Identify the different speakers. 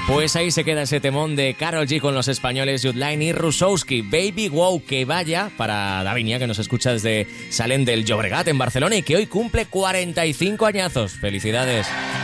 Speaker 1: Pues ahí se queda ese temón de Karol G con los españoles Judline y Rusowski, Baby Wow, que vaya para Davinia, que nos escucha desde Salem del Llobregat en Barcelona y que hoy cumple 45 añazos. ¡Felicidades!